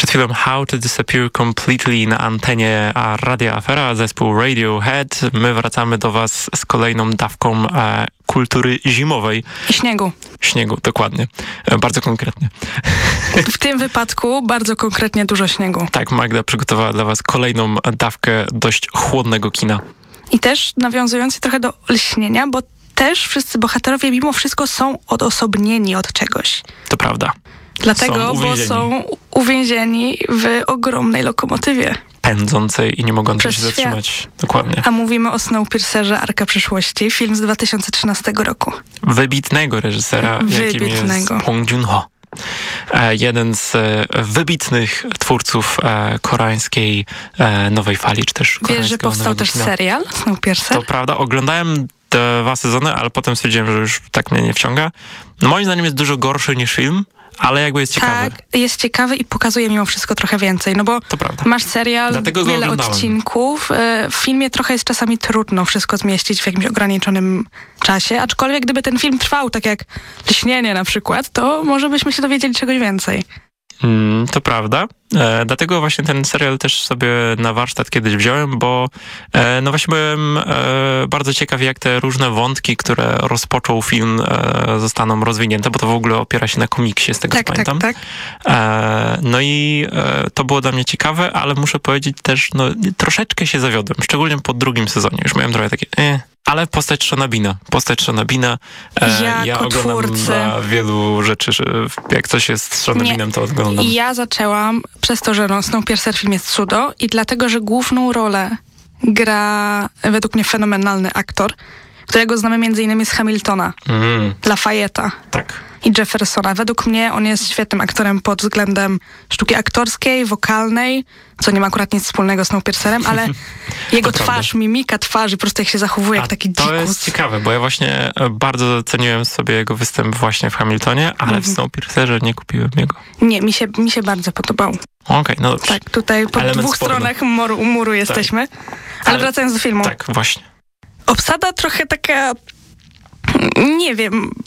Przed chwilą How to Disappear Completely na antenie Radia Afera, zespół Radiohead. My wracamy do was z kolejną dawką kultury zimowej. I śniegu. Śniegu, dokładnie. Bardzo konkretnie. W tym wypadku bardzo konkretnie dużo śniegu. Tak, Magda przygotowała dla was kolejną dawkę dość chłodnego kina. I też nawiązując trochę do lśnienia, bo też wszyscy bohaterowie mimo wszystko są odosobnieni od czegoś. To prawda. Dlatego, bo są uwięzieni w ogromnej lokomotywie. Pędzącej i nie mogącej się zatrzymać. Dokładnie. A mówimy o Snowpiercerze Arka Przyszłości, film z 2013 roku. Wybitnego reżysera, jakim jest Bong Joon-ho. Jeden z wybitnych twórców koreańskiej nowej fali, czy też koreańskiego. Wiesz, że powstał też serial Snowpiercer? To prawda. Oglądałem 2 sezony, ale potem stwierdziłem, że już tak mnie nie wciąga. No, moim zdaniem jest dużo gorszy niż film, ale jakby jest ciekawy. Tak, jest ciekawy i pokazuje mimo wszystko trochę więcej, no bo masz serial, wiele odcinków. W filmie trochę jest czasami trudno wszystko zmieścić w jakimś ograniczonym czasie, aczkolwiek gdyby ten film trwał tak jak Lśnienie na przykład, to może byśmy się dowiedzieli czegoś więcej. To prawda. Dlatego właśnie ten serial też sobie na warsztat kiedyś wziąłem, bo no właśnie byłem bardzo ciekaw, jak te różne wątki, które rozpoczął film, zostaną rozwinięte, bo to w ogóle opiera się na komiksie, z tego co pamiętam. Tak. No i to było dla mnie ciekawe, ale muszę powiedzieć też, no troszeczkę się zawiodłem, szczególnie po 2. sezonie. Już miałem trochę takie ale postać Seana Beana. Ja oglądam wielu rzeczy, że jak coś jest z Seanem Beanem, to oglądam. Ja zaczęłam przez to, że Snowpiercer film jest cudo i dlatego, że główną rolę gra według mnie fenomenalny aktor, którego znamy między innymi z Hamiltona, Lafayette'a. Tak. I Jeffersona. Według mnie on jest świetnym aktorem pod względem sztuki aktorskiej, wokalnej, co nie ma akurat nic wspólnego z Snowpiercerem, ale jego twarz, mimika twarzy, po prostu jak się zachowuje, jak taki dzikus. To jest ciekawe, bo ja właśnie bardzo doceniłem sobie jego występ właśnie w Hamiltonie, ale w Snowpiercerze nie kupiłem jego. Nie, mi się bardzo podobał. Okej, no dobrze. Tak, tutaj po dwóch stronach muru jesteśmy. Ale wracając do filmu. Tak, właśnie. Obsada trochę taka, nie wiem,